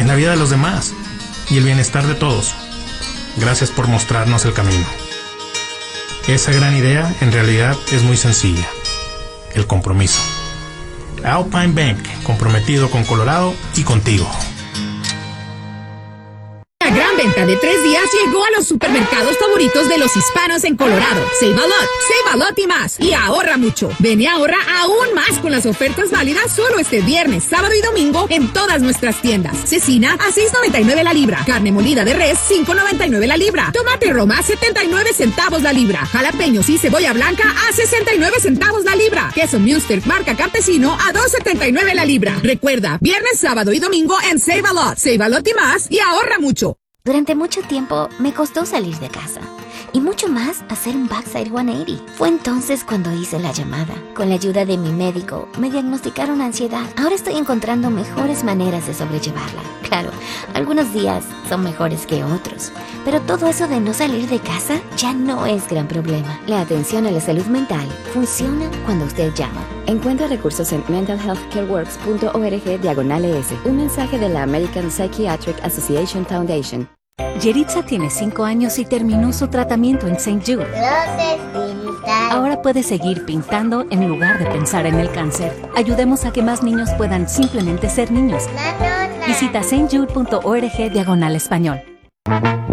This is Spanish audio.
la vida de los demás y el bienestar de todos. Gracias por mostrarnos el camino. Esa gran idea en realidad es muy sencilla: el compromiso. Alpine Bank, comprometido con Colorado y contigo. La gran venta de 3 días llegó a los supermercados favoritos de los hispanos en Colorado. Save a lot y más. Y ahorra mucho. Ven y ahorra aún más con las ofertas válidas solo este viernes, sábado y domingo en todas nuestras tiendas. Cecina a $6.99 la libra. Carne molida de res, $5.99 la libra. Tomate Roma, 79 centavos la libra. Jalapeños y cebolla blanca a 69 centavos la libra. Queso Münster marca Campesino a $2.79 la libra. Recuerda, viernes, sábado y domingo en Save a lot y más y ahorra mucho. Durante mucho tiempo me costó salir de casa y mucho más hacer un backside 180. Fue entonces cuando hice la llamada. Con la ayuda de mi médico me diagnosticaron ansiedad. Ahora estoy encontrando mejores maneras de sobrellevarla. Claro, algunos días son mejores que otros, pero todo eso de no salir de casa ya no es gran problema. La atención a la salud mental funciona cuando usted llama. Encuentra recursos en mentalhealthcareworks.org/ES. Un mensaje de la American Psychiatric Association Foundation. Yeritza tiene 5 años y terminó su tratamiento en St. Jude. Ahora puede seguir pintando en lugar de pensar en el cáncer. Ayudemos a que más niños puedan simplemente ser niños. Visita stjude.org/español.